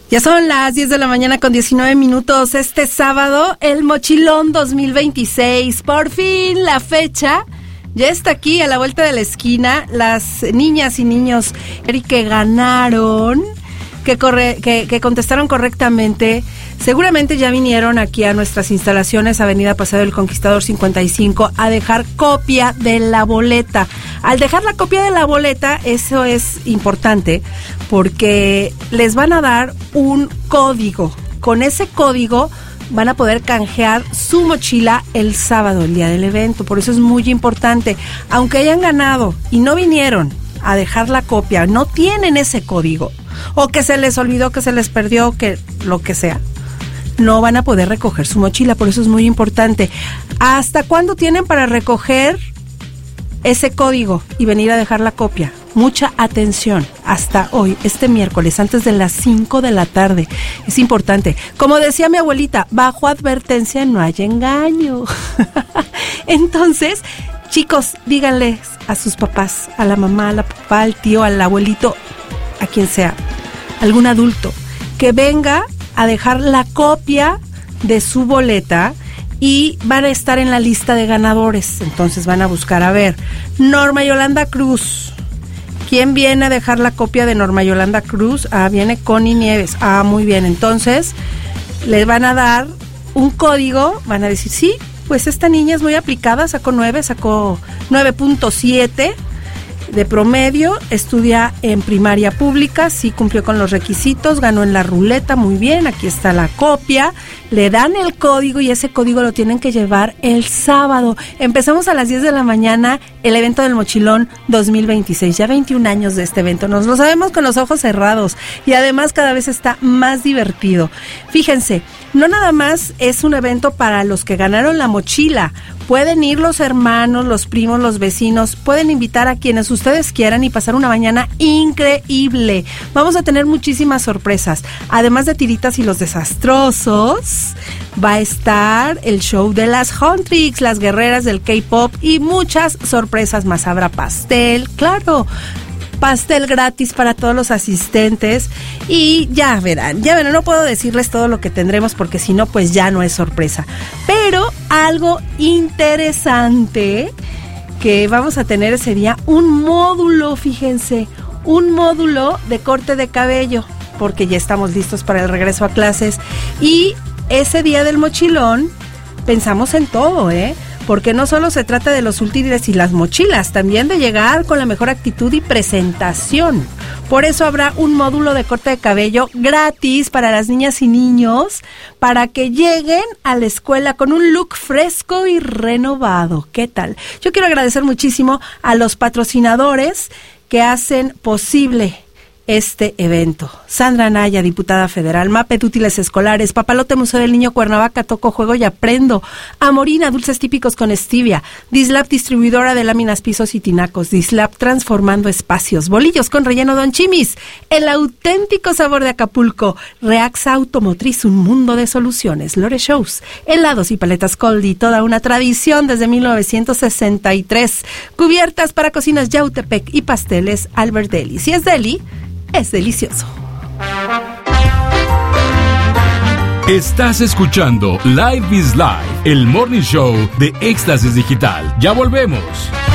Ya son las 10 de la mañana con 19 minutos. Este sábado, el Mochilón 2026. Por fin la fecha ya está aquí a la vuelta de la esquina. Las niñas y niños que ganaron, que contestaron correctamente, seguramente ya vinieron aquí a nuestras instalaciones, Avenida Paseo del Conquistador 55, a dejar copia de la boleta. Al dejar la copia de la boleta, eso es importante, porque les van a dar un código. Con ese código van a poder canjear su mochila el sábado, el día del evento. Por eso es muy importante. Aunque hayan ganado y no vinieron a dejar la copia, no tienen ese código, o que se les olvidó, que se les perdió, que lo que sea, no van a poder recoger su mochila. Por eso es muy importante. ¿Hasta cuándo tienen para recoger ese código y venir a dejar la copia? Mucha atención, hasta hoy, este miércoles, antes de las 5 de la tarde. Es importante. Como decía mi abuelita, bajo advertencia no hay engaño. Entonces, chicos, díganles a sus papás, a la mamá, al papá, al tío, al abuelito, a quien sea, algún adulto, que venga a dejar la copia de su boleta y van a estar en la lista de ganadores. Entonces van a buscar, a ver, Norma Yolanda Cruz. ¿Quién viene a dejar la copia de Norma Yolanda Cruz? Viene Connie Nieves. Muy bien. Entonces les van a dar un código, van a decir, sí, pues esta niña es muy aplicada, sacó 9.7 de promedio, estudia en primaria pública, sí cumplió con los requisitos, ganó en la ruleta, muy bien, aquí está la copia, le dan el código y ese código lo tienen que llevar el sábado. Empezamos a las 10 de la mañana el evento del Mochilón 2026, ya 21 años de este evento, nos lo sabemos con los ojos cerrados y además cada vez está más divertido. Fíjense, no nada más es un evento para los que ganaron la mochila, pueden ir los hermanos, los primos, los vecinos, pueden invitar a quienes ustedes quieran y pasar una mañana increíble. Vamos a tener muchísimas sorpresas. Además de tiritas y los desastrosos, va a estar el show de las Huntrix, las guerreras del K-pop y muchas sorpresas más. Habrá pastel, claro, pastel gratis para todos los asistentes y ya verán, no puedo decirles todo lo que tendremos porque si no, pues ya no es sorpresa. Pero algo interesante que vamos a tener ese día, un módulo, fíjense, un módulo de corte de cabello, porque ya estamos listos para el regreso a clases y ese día del mochilón pensamos en todo, porque no solo se trata de los útiles y las mochilas, también de llegar con la mejor actitud y presentación. Por eso habrá un módulo de corte de cabello gratis para las niñas y niños, para que lleguen a la escuela con un look fresco y renovado. ¿Qué tal? Yo quiero agradecer muchísimo a los patrocinadores que hacen posible este evento. Sandra Anaya, diputada federal, Mapet Útiles Escolares, Papalote Museo del Niño Cuernavaca, Toco, Juego y Aprendo, Amorina, dulces típicos con stevia, Dislab, distribuidora de láminas, pisos y tinacos, Dislab, transformando espacios, bolillos con relleno Don Chimis, el auténtico sabor de Acapulco, Reaxa Automotriz, un mundo de soluciones, Lore Shows, helados y paletas Coldy, toda una tradición desde 1963, cubiertas para cocinas Yautepec y pasteles Albert Deli. Si es deli, es delicioso. Estás escuchando Live is Live, el morning show de Éxtasis Digital. Ya volvemos.